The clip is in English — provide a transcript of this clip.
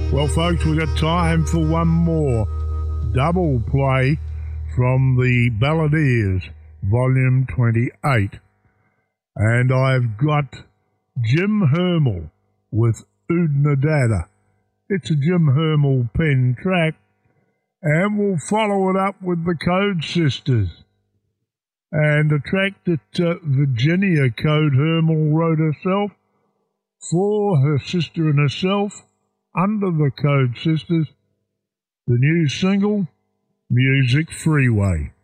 Well, folks, we've got time for one more double play from the Balladeers, Volume 28. And I've got Jim Hermel with Oodnadatta. It's a Jim Hermel pen track, and we'll follow it up with the Code Sisters. And a track that Virginia Code Hermel wrote herself for her sister and herself under the Code Sisters. The new single, Music Freeway.